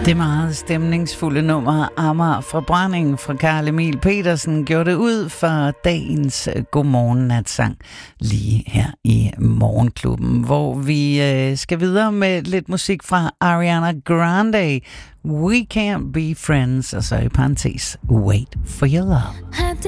Det meget stemningsfulde nummer Amager fra Brænding fra Karl Emil Petersen gjorde det ud for dagens godmorgen-natsang lige her i Morgenklubben, hvor vi skal videre med lidt musik fra Ariana Grande. We Can't Be Friends, og så i parentes Wait for Your Love.